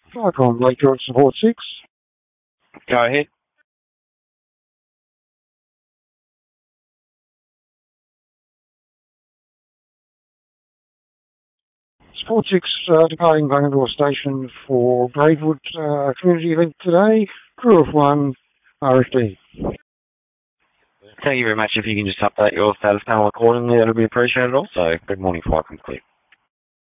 Icon, Lake George Support 6. Go ahead. Support 6 departing Bungendore Station for Braidwood community event today. Crew of 1, RFD. Thank you very much. If you can just update your status panel accordingly, that would be appreciated also. Good morning, Flight Complete.